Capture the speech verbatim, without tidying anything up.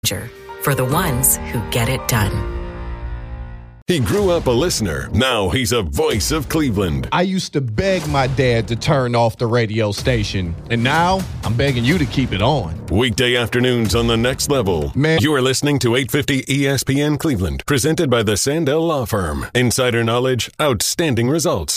For the ones who get it done. He grew up a listener. Now he's a voice of Cleveland. I used to beg my dad to turn off the radio station, and now I'm begging you to keep it on. Weekday afternoons on The Next Level. Man. You are listening to eight fifty E S P N Cleveland, presented by the Sandell Law Firm. Insider knowledge, outstanding results.